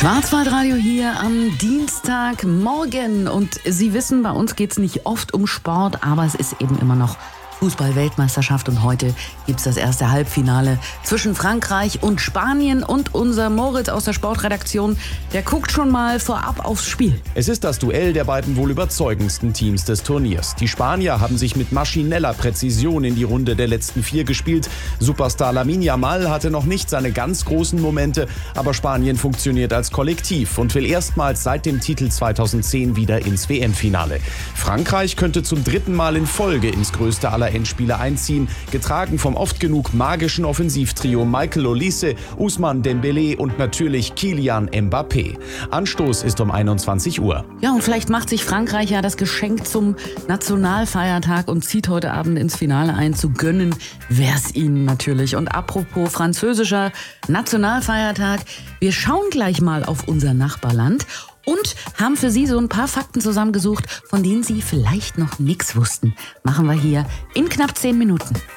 Schwarzwaldradio hier am Dienstagmorgen. Und Sie wissen, bei uns geht es nicht oft um Sport, aber es ist eben immer noch Fußball-Weltmeisterschaft. Und heute gibt es das erste Halbfinale zwischen Frankreich und Spanien. Und unser Moritz aus der Sportredaktion, der guckt schon mal vorab aufs Spiel. Es ist das Duell der beiden wohl überzeugendsten Teams des Turniers. Die Spanier haben sich mit maschineller Präzision in die Runde der letzten 4 gespielt. Superstar Lamine Yamal hatte noch nicht seine ganz großen Momente, aber Spanien funktioniert als Kollektiv und will erstmals seit dem Titel 2010 wieder ins WM-Finale. Frankreich könnte zum 3. Mal in Folge ins größte aller Endspiele einziehen, getragen vom oft genug magischen Offensivtrio Michael Olise, Ousmane Dembélé und natürlich Kylian Mbappé. Anstoß ist um 21 Uhr. Ja, und vielleicht macht sich Frankreich ja das Geschenk zum Nationalfeiertag und zieht heute Abend ins Finale ein. Zu gönnen wär's ihnen natürlich. Und apropos französischer Nationalfeiertag, wir schauen gleich mal auf unser Nachbarland und haben für Sie so ein paar Fakten zusammengesucht, von denen Sie vielleicht noch nichts wussten. Machen wir hier in knapp 10 Minuten.